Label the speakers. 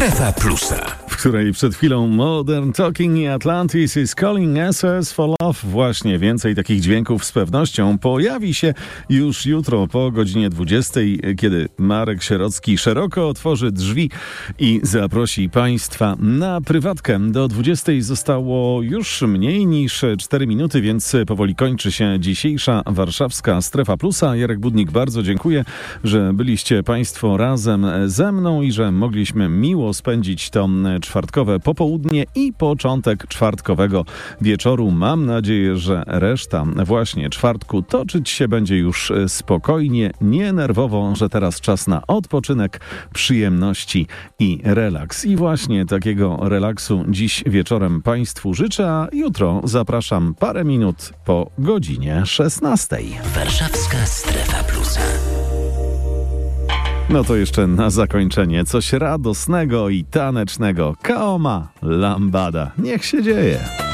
Speaker 1: Strefa Plusa,
Speaker 2: w której przed chwilą Modern Talking i Atlantis is Calling SOS for Love. Właśnie więcej takich dźwięków z pewnością pojawi się już jutro po godzinie 20, kiedy Marek Sierocki szeroko otworzy drzwi i zaprosi Państwa na prywatkę. Do 20 zostało już mniej niż 4 minuty, więc powoli kończy się dzisiejsza warszawska Strefa Plusa. Jarek Budnik, bardzo dziękuję, że byliście Państwo razem ze mną i że mogliśmy miło spędzić to czwartkowe popołudnie i początek czwartkowego wieczoru. Mam nadzieję, że reszta właśnie czwartku toczyć się będzie już spokojnie, nie nerwowo, że teraz czas na odpoczynek, przyjemności i relaks. I właśnie takiego relaksu dziś wieczorem Państwu życzę, a jutro zapraszam parę minut po godzinie 16.
Speaker 1: Warszawska Strefa Plusa.
Speaker 2: No to jeszcze na zakończenie coś radosnego i tanecznego. Kaoma Lambada. Niech się dzieje.